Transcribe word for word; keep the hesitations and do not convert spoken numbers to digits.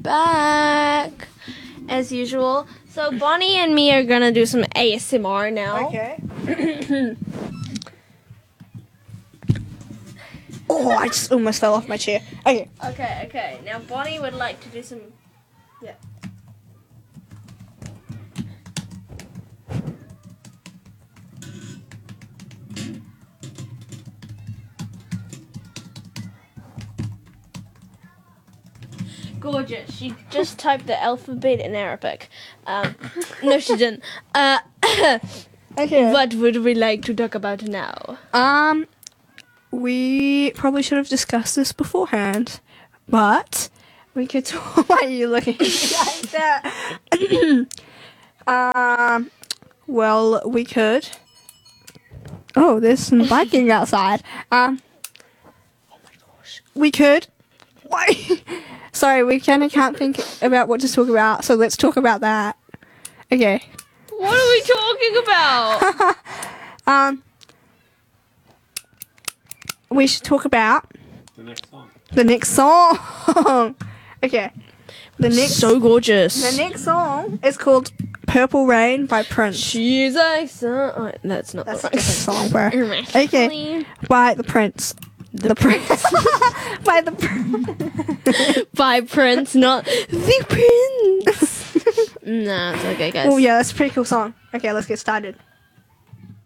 back as usual. So Bonnie and me are gonna do some A S M R now. Okay. Oh, I just almost fell off my chair. Okay. Okay, okay. Now Bonnie would like to do some. Yeah. Gorgeous. She just typed the alphabet in Arabic. Um, no, she didn't. Uh, Okay. what would we like to talk about now? Um, we probably should have discussed this beforehand, but we could talk. Why are you looking at me like that? um, well, we could. Oh, there's some biking outside. Um, oh my gosh, we could. Why? Sorry, we kind of can't think about what to talk about, so let's talk about that. Okay. What are we talking about? Um, we should talk about The next song. the next song. Okay. The next So gorgeous. the next song is called Purple Rain by Prince. She's like so. Oh, that's not That's the a right different song, bro. Okay. Okay. By the Prince. The, Prince. By the Prince. By Prince, not the Prince. Nah, it's okay, guys. Oh yeah, that's a pretty cool song. Okay, let's get started.